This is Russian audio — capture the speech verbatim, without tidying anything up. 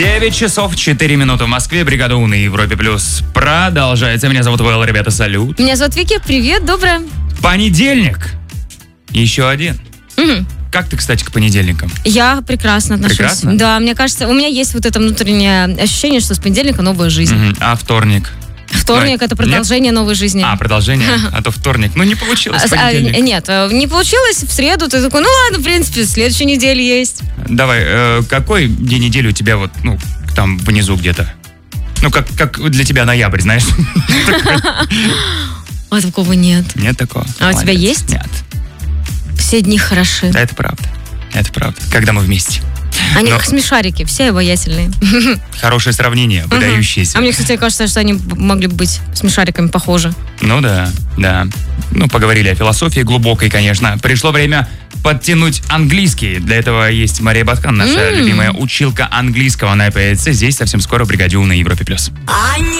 девять часов четыре минуты в Москве. Бригада У на Европе Плюс продолжается. Меня зовут Вэл, ребята, салют. Меня зовут Вики, привет, доброе. Понедельник. Еще один. Угу. Как ты, кстати, к понедельникам? Я прекрасно отношусь. Прекрасно? Да, мне кажется, у меня есть вот это внутреннее ощущение, что с понедельника новая жизнь. Угу. А вторник? Вторник Ой, это продолжение нет? новой жизни. А, продолжение? А то вторник. Ну, не получилось. А, Понедельник. нет, не получилось в среду. Ты такой, ну ладно, в принципе, следующей неделе есть. Давай, э, какой день недели у тебя вот, ну, там внизу где-то? Ну, как, как для тебя ноябрь, знаешь? А такого нет. Нет такого? А у тебя есть? Нет. Все дни хороши. Да, это правда. Это правда. Когда мы вместе. Они Но... как смешарики, все обаятельные. Хорошее сравнение, выдающееся. А мне, кстати, кажется, что они могли бы быть смешариками похожи. Ну да, да. Ну, поговорили о философии глубокой, конечно. Пришло время подтянуть английский. Для этого есть Мария Баткан, наша Mm. любимая училка английского. Она появится здесь совсем скоро в бригаде У на Европе+. плюс.